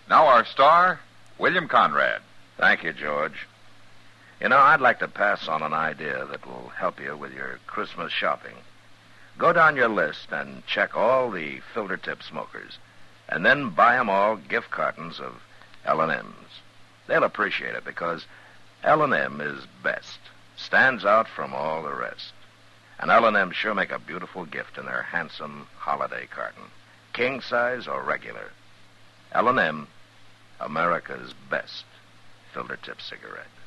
Now our star, William Conrad. Thank you, George. You know, I'd like to pass on an idea that will help you with your Christmas shopping. Go down your list and check all the filter tip smokers, and then buy them all gift cartons of L&M's. They'll appreciate it because L&M is best, stands out from all the rest. And L&M sure make a beautiful gift in their handsome holiday carton, king size or regular. L&M, America's best filter tip cigarette.